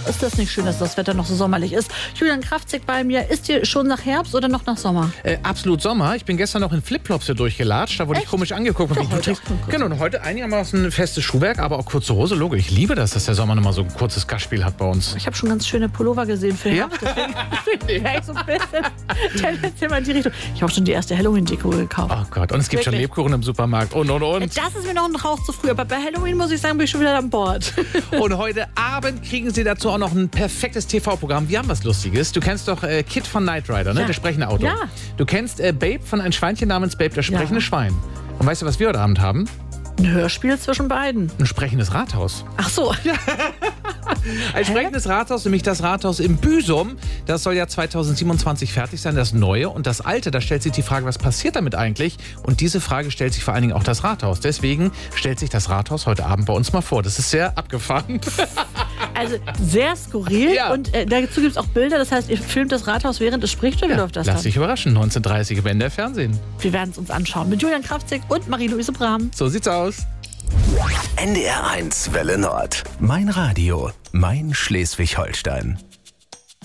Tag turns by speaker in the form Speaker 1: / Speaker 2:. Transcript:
Speaker 1: ist das nicht schön, dass das Wetter noch so sommerlich ist? Julian Kraftzig bei mir. Ist dir schon nach Herbst oder noch nach Sommer?
Speaker 2: Absolut Sommer. Ich bin gestern noch in Flipflops hier durchgelatscht. Da wurde ich komisch angeguckt. Genau, und heute einigermaßen festes Schuhwerk, aber auch kurze Hose. Logo, ich liebe das, dass der Sommer nochmal so ein kurzes Gastspiel hat bei uns.
Speaker 1: Ich habe schon ganz schöne Pullover gesehen für Herbst. Deswegen wäre ich so ein bisschen tendenziell mal in die Richtung. Ich habe auch schon die erste Halloween-Deko gekauft.
Speaker 2: Oh Gott, und es gibt schon Lebkuchen im Supermarkt. Und.
Speaker 1: Das ist mir noch ein Hauch zu früh. Aber bei Halloween, muss ich sagen, bin ich schon wieder an Bord.
Speaker 2: Und heute Abend kriegen Sie dazu auch noch ein perfektes TV-Programm. Wir haben was Lustiges. Du kennst doch Kid von Knight Rider, ne?
Speaker 1: Ja.
Speaker 2: Das sprechende Auto.
Speaker 1: Ja.
Speaker 2: Du kennst Babe von ein Schweinchen namens Babe, das sprechende Schwein. Und weißt du, was wir heute Abend haben?
Speaker 1: Ein Hörspiel zwischen beiden.
Speaker 2: Ein sprechendes Rathaus.
Speaker 1: Ach so. Ja.
Speaker 2: Ein sprechendes Rathaus, nämlich das Rathaus im Büsum. Das soll ja 2027 fertig sein, das Neue. Und das Alte, da stellt sich die Frage, was passiert damit eigentlich? Und diese Frage stellt sich vor allen Dingen auch das Rathaus. Deswegen stellt sich das Rathaus heute Abend bei uns mal vor. Das ist sehr abgefahren.
Speaker 1: Also sehr skurril.
Speaker 2: Ja.
Speaker 1: Und dazu gibt es auch Bilder. Das heißt, ihr filmt das Rathaus, während es spricht. Oder wie läuft das
Speaker 2: Lass
Speaker 1: dann?
Speaker 2: dich überraschen. 1930 im NDR Fernsehen.
Speaker 1: Wir werden es uns anschauen. Mit Julian Kraftzig und Marie-Louise Brahm.
Speaker 2: So sieht's aus.
Speaker 3: NDR 1 Welle Nord. Mein Radio. Mein Schleswig-Holstein.